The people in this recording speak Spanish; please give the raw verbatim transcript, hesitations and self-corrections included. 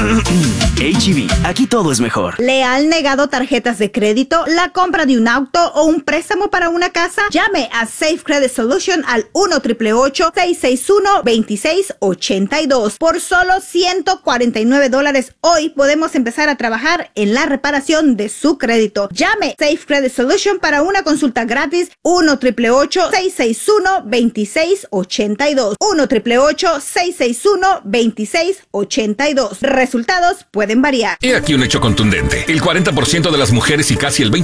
H E B, aquí todo es mejor. ¿Le han negado tarjetas de crédito, la compra de un auto o un préstamo para una casa? Llame a Safe Credit Solution al uno ocho ocho ocho, seis seis uno, dos seis ocho dos. Por solo ciento cuarenta y nueve dólares hoy podemos empezar a trabajar en la reparación de su crédito. Llame Safe Credit Solution para una consulta gratis. uno ocho ocho ocho, seis seis uno, dos seis ocho dos. uno ocho ocho ocho, seis seis uno, dos seis ocho dos. Resultados pueden variar. He aquí un hecho contundente. El cuarenta por ciento de las mujeres y casi el veinte